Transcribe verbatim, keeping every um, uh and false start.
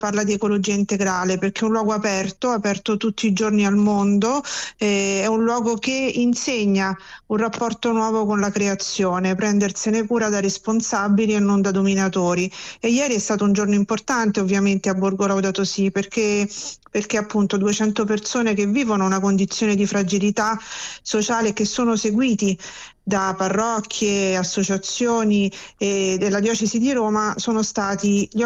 parla di ecologia integrale, perché è un luogo aperto, aperto tutti i giorni al mondo, eh, è un luogo che insegna un rapporto nuovo con la creazione, prendersene cura da responsabili e non da dominatori. E ieri è stato un giorno importante ovviamente a Borgo Laudato Si, perché perché appunto duecento persone che vivono una condizione di fragilità sociale e che sono seguiti da parrocchie, associazioni e della diocesi di Roma sono stati gli